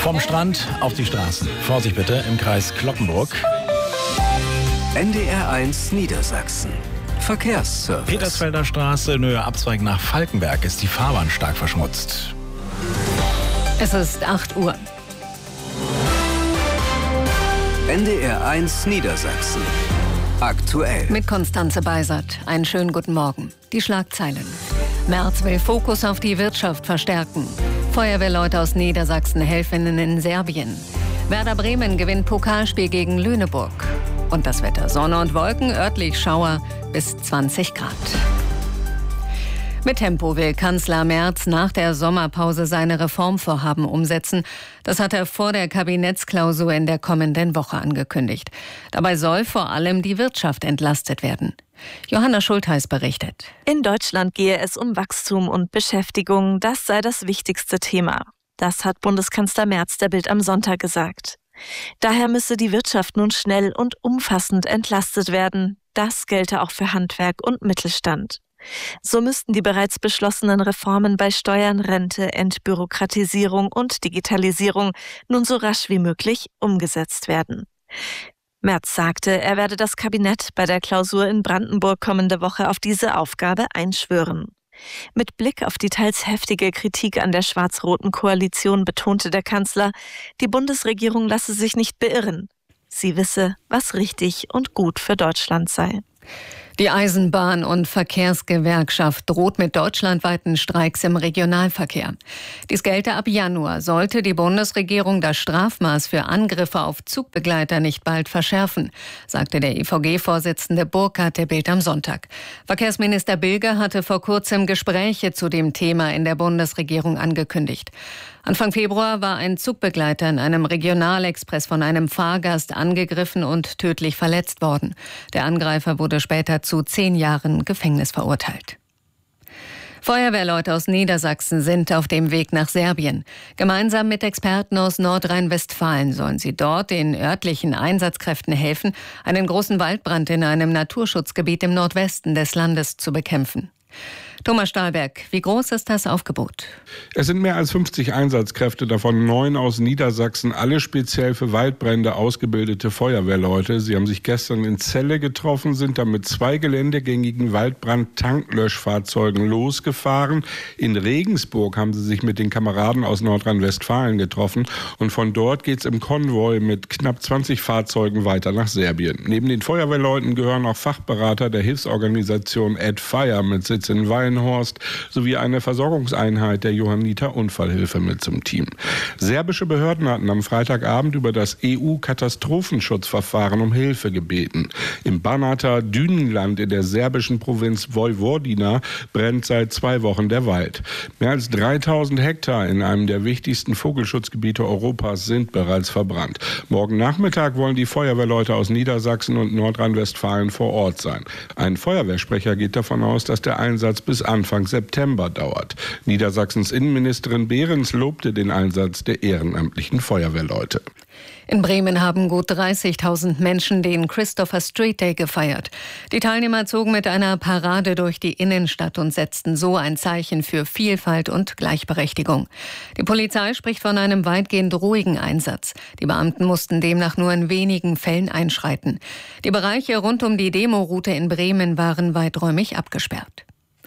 Vom Strand auf die Straßen. Vorsicht bitte im Kreis Cloppenburg. NDR1 Niedersachsen. Verkehrsservice. Petersfelder Straße, in Höhe Abzweig nach Falkenberg ist die Fahrbahn stark verschmutzt. Es ist 8 Uhr. NDR1 Niedersachsen. Aktuell. Mit Konstanze Beisert. Einen schönen guten Morgen. Die Schlagzeilen. Merz will Fokus auf die Wirtschaft verstärken. Feuerwehrleute aus Niedersachsen helfen in Serbien. Werder Bremen gewinnt Pokalspiel gegen Lüneburg. Und das Wetter: Sonne und Wolken, örtlich Schauer bis 20 Grad. Mit Tempo will Kanzler Merz nach der Sommerpause seine Reformvorhaben umsetzen. Das hat er vor der Kabinettsklausur in der kommenden Woche angekündigt. Dabei soll vor allem die Wirtschaft entlastet werden. Johanna Schultheiß berichtet. In Deutschland gehe es um Wachstum und Beschäftigung. Das sei das wichtigste Thema. Das hat Bundeskanzler Merz der Bild am Sonntag gesagt. Daher müsse die Wirtschaft nun schnell und umfassend entlastet werden. Das gelte auch für Handwerk und Mittelstand. So müssten die bereits beschlossenen Reformen bei Steuern, Rente, Entbürokratisierung und Digitalisierung nun so rasch wie möglich umgesetzt werden. Merz sagte, er werde das Kabinett bei der Klausur in Brandenburg kommende Woche auf diese Aufgabe einschwören. Mit Blick auf die teils heftige Kritik an der schwarz-roten Koalition betonte der Kanzler, die Bundesregierung lasse sich nicht beirren. Sie wisse, was richtig und gut für Deutschland sei. Die Eisenbahn- und Verkehrsgewerkschaft droht mit deutschlandweiten Streiks im Regionalverkehr. Dies gelte ab Januar, sollte die Bundesregierung das Strafmaß für Angriffe auf Zugbegleiter nicht bald verschärfen, sagte der IVG-Vorsitzende Burkhardt der Bild am Sonntag. Verkehrsminister Bilger hatte vor kurzem Gespräche zu dem Thema in der Bundesregierung angekündigt. Anfang Februar war ein Zugbegleiter in einem Regionalexpress von einem Fahrgast angegriffen und tödlich verletzt worden. Der Angreifer wurde später zu 10 Jahren Gefängnis verurteilt. Feuerwehrleute aus Niedersachsen sind auf dem Weg nach Serbien. Gemeinsam mit Experten aus Nordrhein-Westfalen sollen sie dort den örtlichen Einsatzkräften helfen, einen großen Waldbrand in einem Naturschutzgebiet im Nordwesten des Landes zu bekämpfen. Thomas Stahlberg, wie groß ist das Aufgebot? Es sind mehr als 50 Einsatzkräfte, davon 9 aus Niedersachsen, alle speziell für Waldbrände ausgebildete Feuerwehrleute. Sie haben sich gestern in Celle getroffen, sind dann mit 2 geländegängigen Waldbrand-Tanklöschfahrzeugen losgefahren. In Regensburg haben sie sich mit den Kameraden aus Nordrhein-Westfalen getroffen und von dort geht es im Konvoi mit knapp 20 Fahrzeugen weiter nach Serbien. Neben den Feuerwehrleuten gehören auch Fachberater der Hilfsorganisation AdFire mit Sitz in Weihenhorst sowie eine Versorgungseinheit der Johanniter Unfallhilfe mit zum Team. Serbische Behörden hatten am Freitagabend über das EU-Katastrophenschutzverfahren um Hilfe gebeten. Im Banater Dünenland in der serbischen Provinz Vojvodina brennt seit 2 Wochen der Wald. Mehr als 3000 Hektar in einem der wichtigsten Vogelschutzgebiete Europas sind bereits verbrannt. Morgen Nachmittag wollen die Feuerwehrleute aus Niedersachsen und Nordrhein-Westfalen vor Ort sein. Ein Feuerwehrsprecher geht davon aus, dass der Einsatz bis Anfang September dauert. Niedersachsens Innenministerin Behrens lobte den Einsatz der ehrenamtlichen Feuerwehrleute. In Bremen haben gut 30.000 Menschen den Christopher Street Day gefeiert. Die Teilnehmer zogen mit einer Parade durch die Innenstadt und setzten so ein Zeichen für Vielfalt und Gleichberechtigung. Die Polizei spricht von einem weitgehend ruhigen Einsatz. Die Beamten mussten demnach nur in wenigen Fällen einschreiten. Die Bereiche rund um die Demoroute in Bremen waren weiträumig abgesperrt.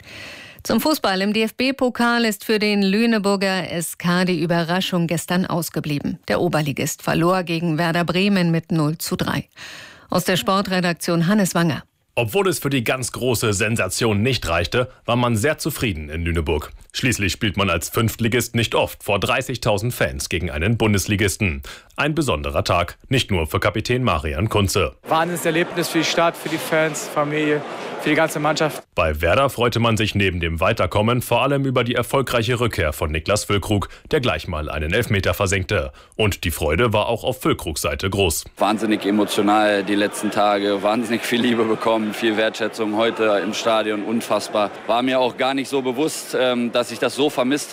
Zum Fußball im DFB-Pokal ist für den Lüneburger SK die Überraschung gestern ausgeblieben. Der Oberligist verlor gegen Werder Bremen mit 0:3. Aus der Sportredaktion Hannes Wanger. Obwohl es für die ganz große Sensation nicht reichte, war man sehr zufrieden in Lüneburg. Schließlich spielt man als Fünftligist nicht oft vor 30.000 Fans gegen einen Bundesligisten. Ein besonderer Tag, nicht nur für Kapitän Marian Kunze. Wahnsinnserlebnis für die Stadt, für die Fans, Familie, für die ganze Mannschaft. Bei Werder freute man sich neben dem Weiterkommen vor allem über die erfolgreiche Rückkehr von Niklas Füllkrug, der gleich mal einen Elfmeter versenkte. Und die Freude war auch auf Füllkrugs Seite groß. Wahnsinnig emotional die letzten Tage, wahnsinnig viel Liebe bekommen, viel Wertschätzung heute im Stadion, unfassbar. War mir auch gar nicht so bewusst, dass ich das so vermisst habe.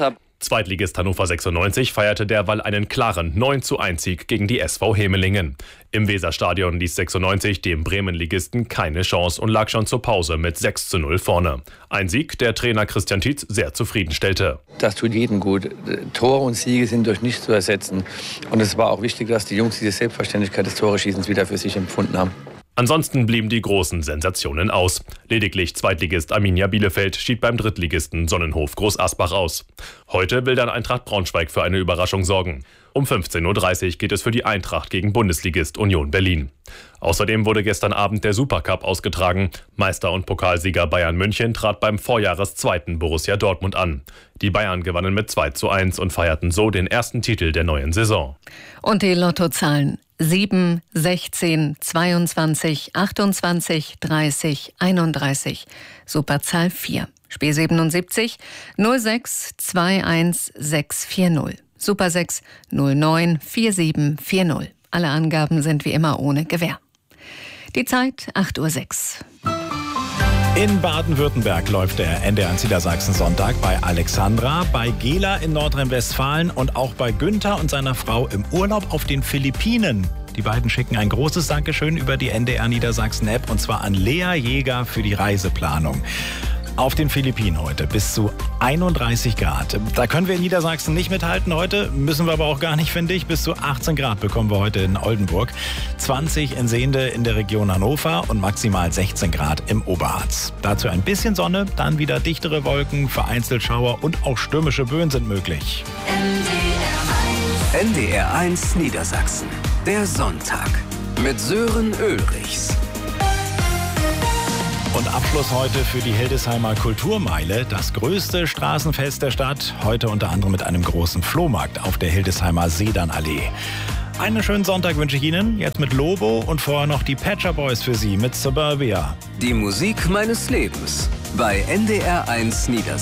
Zweitligist Hannover 96 feierte derweil einen klaren 9:1-Sieg gegen die SV Hemelingen. Im Weserstadion ließ 96 dem Bremen-Ligisten keine Chance und lag schon zur Pause mit 6:0 vorne. Ein Sieg, der Trainer Christian Tietz sehr zufriedenstellte. Das tut jedem gut. Tore und Siege sind durch nichts zu ersetzen. Und es war auch wichtig, dass die Jungs diese Selbstverständlichkeit des Toreschießens wieder für sich empfunden haben. Ansonsten blieben die großen Sensationen aus. Lediglich Zweitligist Arminia Bielefeld schied beim Drittligisten Sonnenhof Groß Asbach aus. Heute will dann Eintracht Braunschweig für eine Überraschung sorgen. Um 15:30 Uhr geht es für die Eintracht gegen Bundesligist Union Berlin. Außerdem wurde gestern Abend der Supercup ausgetragen. Meister und Pokalsieger Bayern München trat beim Vorjahreszweiten Borussia Dortmund an. Die Bayern gewannen mit 2:1 und feierten so den ersten Titel der neuen Saison. Und die Lottozahlen: 7, 16, 22, 28, 30, 31. Superzahl 4. Spiel 77, 06, 21, 640. Super 6, 09, 4740. Alle Angaben sind wie immer ohne Gewähr. Die Zeit 8:06 Uhr. In Baden-Württemberg läuft der NDR1 Niedersachsen-Sonntag bei Alexandra, bei Gela in Nordrhein-Westfalen und auch bei Günther und seiner Frau im Urlaub auf den Philippinen. Die beiden schicken ein großes Dankeschön über die NDR Niedersachsen-App und zwar an Lea Jäger für die Reiseplanung. Auf den Philippinen heute bis zu 31 Grad. Da können wir in Niedersachsen nicht mithalten heute, müssen wir aber auch gar nicht, finde ich. Bis zu 18 Grad bekommen wir heute in Oldenburg, 20 in Sehnde in der Region Hannover und maximal 16 Grad im Oberharz. Dazu ein bisschen Sonne, dann wieder dichtere Wolken, vereinzelt Schauer und auch stürmische Böen sind möglich. NDR1 Niedersachsen. Der Sonntag mit Sören Ulrichs. Und Abschluss heute für die Hildesheimer Kulturmeile, das größte Straßenfest der Stadt. Heute unter anderem mit einem großen Flohmarkt auf der Hildesheimer Sedernallee. Einen schönen Sonntag wünsche ich Ihnen, jetzt mit Lobo und vorher noch die Patcher Boys für Sie mit Suburbia. Die Musik meines Lebens bei NDR1 Niedersachsen.